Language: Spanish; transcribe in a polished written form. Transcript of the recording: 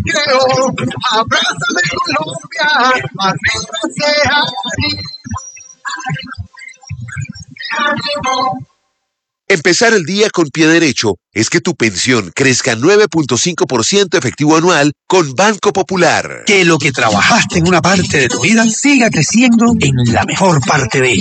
quiero, abrázame Colombia, arriba sea Empezar el día con pie derecho es que tu pensión crezca 9.5% efectivo anual con Banco Popular. Que lo que trabajaste en una parte de tu vida siga creciendo en la mejor parte de ella.